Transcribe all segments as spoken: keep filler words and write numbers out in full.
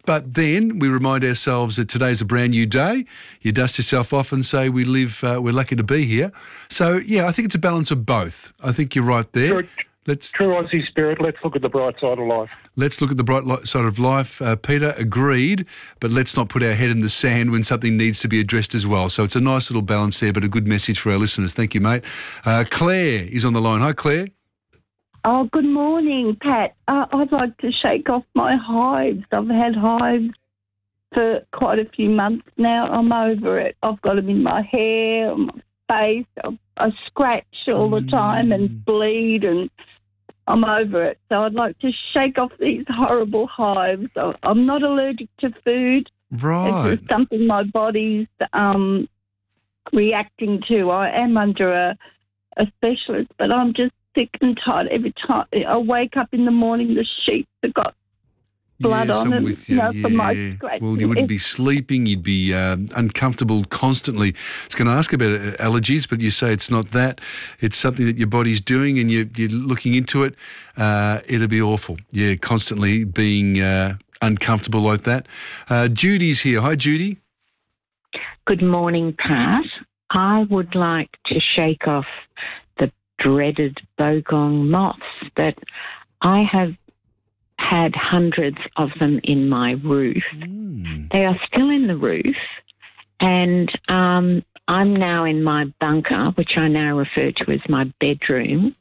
but then we remind ourselves that today's a brand new day. You dust yourself off and say we live, uh, we're lucky to be here. So, yeah, I think it's a balance of both. I think you're right there. True, let's, true Aussie spirit. Let's look at the bright side of life. Let's look at the bright li- side of life. Uh, Peter, agreed, but let's not put our head in the sand when something needs to be addressed as well. So it's a nice little balance there, but a good message for our listeners. Thank you, mate. Uh, Claire is on the line. Hi, Claire. Oh, good morning, Pat. Uh, I'd like to shake off my hives. I've had hives for quite a few months now. I'm over it. I've got them in my hair, on my face. I, I scratch all the time and bleed, and I'm over it. So I'd like to shake off these horrible hives. I, I'm not allergic to food. Right. It's just something my body's um, reacting to. I am under a, a specialist, but I'm just sick and tired every time. I wake up in the morning, the sheets have got blood yes, on I'm them, with you you. know, yeah. from my scratch. Well, you wouldn't be sleeping. You'd be um, uncomfortable constantly. I was going to ask about uh, allergies, but you say it's not that. It's something that your body's doing and you, you're looking into it. Uh, it'll be awful. Yeah, constantly being uh, uncomfortable like that. Uh, Judy's here. Hi, Judy. Good morning, Pat. I would like to shake off the dreaded bogong moths that I have had hundreds of them in my roof. Mm. They are still in the roof, and um, I'm now in my bunker, which I now refer to as my bedroom,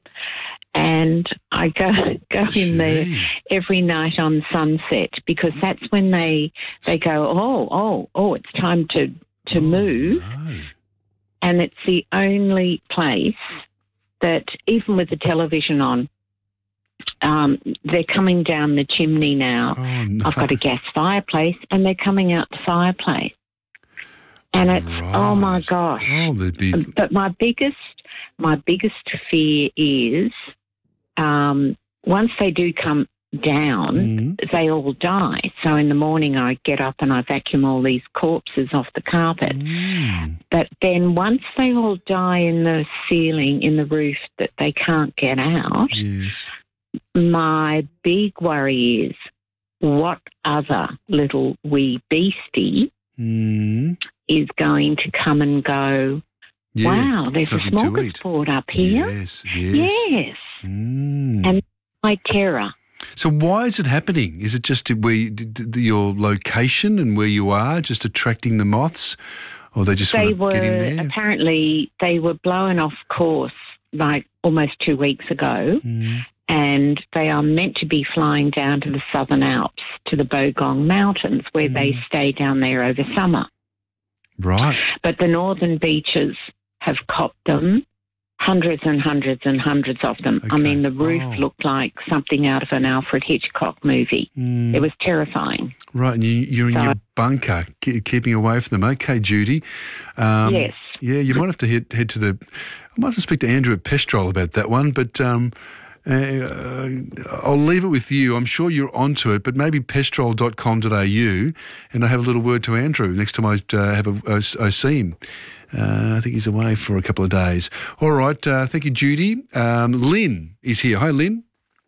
and I go go in there every night on sunset because that's when they they go, oh, oh, oh, it's time to, to oh, move. No. And it's the only place that, even with the television on, um, they're coming down the chimney now. Oh, no. I've got a gas fireplace, and they're coming out the fireplace. And it's, right. oh, my gosh. Oh, they'd be... But my biggest, my biggest fear is um, once they do come down, mm. they all die. So in the morning I get up and I vacuum all these corpses off the carpet. Mm. But then once they all die in the ceiling, in the roof that they can't get out, yes. my big worry is what other little wee beastie mm. is going to come and go, yeah, wow, there's a smorgasbord up here. Yes, yes. Yes. Mm. And my terror. So why is it happening? Is it just where you, your location and where you are just attracting the moths, or they just they want to were, get in there? Apparently they were blown off course like almost two weeks ago, mm. and they are meant to be flying down to the Southern Alps, to the Bogong Mountains, where mm. they stay down there over summer. Right. But the northern beaches have copped them. Hundreds and hundreds and hundreds of them. Okay. I mean, the roof oh. looked like something out of an Alfred Hitchcock movie. Mm. It was terrifying. Right, and you, you're in so, your bunker, keeping away from them. Okay, Judy. Um, yes. Yeah, you might have to head, head to the... I might have to speak to Andrew at Pestrol about that one, but um, uh, I'll leave it with you. I'm sure you're onto it, but maybe pestrol dot com dot a u, and I have a little word to Andrew next time I uh, have a, I, I see him. Uh, I think he's away for a couple of days. All right. Uh, thank you, Judy. Um, Lynn is here. Hi, Lynn.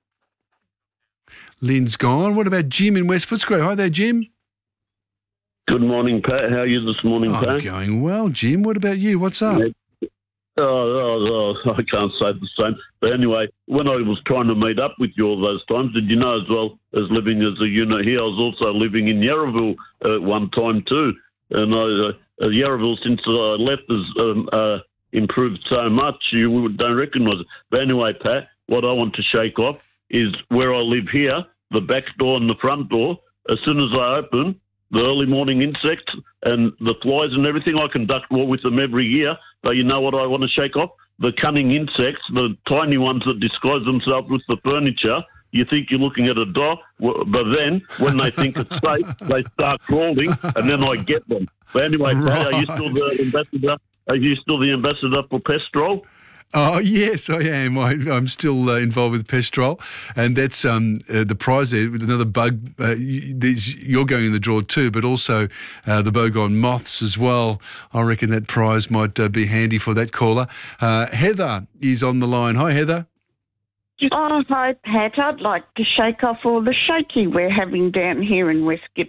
Lynn's gone. What about Jim in West Footscray? Hi there, Jim. Good morning, Pat. How are you this morning, I'm Pat? going well, Jim. What about you? What's up? Yeah. Oh, oh, oh, I can't say the same. But anyway, when I was trying to meet up with you all those times, did you know as well as living as a unit here, I was also living in Yarraville at one time too. And I... Uh, Uh, Yarraville, since I left, has um, uh, improved so much, you don't recognise it. But anyway, Pat, what I want to shake off is where I live here, the back door and the front door. As soon as I open, the early morning insects and the flies and everything, I can duck war with them every year. But you know what I want to shake off? The cunning insects, the tiny ones that disguise themselves with the furniture. You think you're looking at a dog, but then when they think it's safe, they start crawling, and then I get them. But anyway, right. Pat, are you still the ambassador? Are you still the ambassador for Pestrol? Oh, yes, I am. I, I'm still uh, involved with Pestrol, and that's um, uh, the prize there with another bug. Uh, you, you're going in the draw too, but also uh, the Bogong moths as well. I reckon that prize might uh, be handy for that caller. Uh, Heather is on the line. Hi, Heather. Oh, hi, Pat. I'd like to shake off all the shaky we're having down here in West